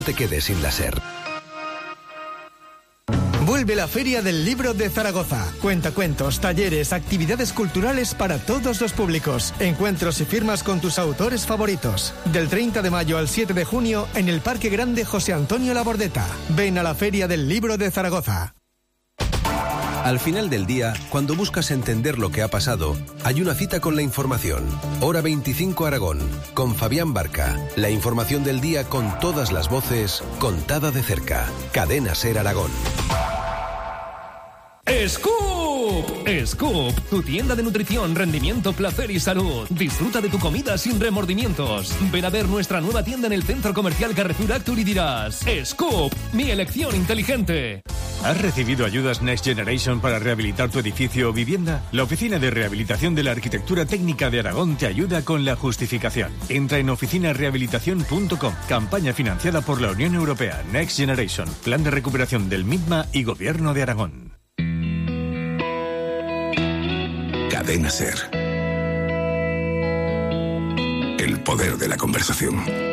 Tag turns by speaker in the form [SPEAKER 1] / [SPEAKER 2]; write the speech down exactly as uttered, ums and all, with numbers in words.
[SPEAKER 1] te quedes sin la SER.
[SPEAKER 2] Vuelve la Feria del Libro de Zaragoza. Cuentacuentos, talleres, actividades culturales para todos los públicos. Encuentros y firmas con tus autores favoritos. Del treinta de mayo al siete de junio en el Parque Grande José Antonio Labordeta. Ven a la Feria del Libro de Zaragoza.
[SPEAKER 1] Al final del día, cuando buscas entender lo que ha pasado, hay una cita con la información. Hora veinticinco Aragón, con Fabián Barca. La información del día con todas las voces, contada de cerca. Cadena SER Aragón.
[SPEAKER 3] ¡Scoop! ¡Scoop! Tu tienda de nutrición, rendimiento, placer y salud. Disfruta de tu comida sin remordimientos. Ven a ver nuestra nueva tienda en el Centro Comercial Carrefour Actur y dirás: ¡Scoop! Mi elección inteligente.
[SPEAKER 4] ¿Has recibido ayudas Next Generation para rehabilitar tu edificio o vivienda? La Oficina de Rehabilitación de la Arquitectura Técnica de Aragón te ayuda con la justificación. Entra en oficina rehabilitación punto com. Campaña financiada por la Unión Europea. Next Generation. Plan de recuperación del MITMA y Gobierno de Aragón.
[SPEAKER 5] Cadena SER. El poder de la conversación.